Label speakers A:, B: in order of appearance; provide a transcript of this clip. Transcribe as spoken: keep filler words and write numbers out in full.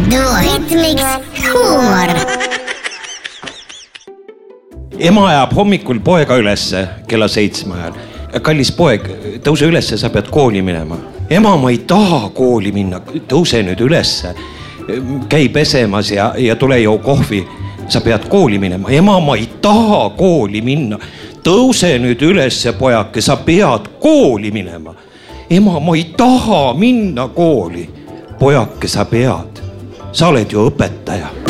A: Duoritmiks huumor.
B: Ema ajab hommikul poega ülesse kella seitsme ajal. Kallis poeg, tõuse ülesse, sa pead kooli minema. Ema, ma ei taha kooli minna, tõuse nüüd ülesse. Käi pesemas ja, ja tule joo kohvi. Sa pead kooli minema. Ema, ma ei taha kooli minna. Tõuse nüüd ülesse, pojake, sa pead kooli minema. Ema, ma ei taha minna kooli. Pojake, sa pead. Sa oled ju õpetaja.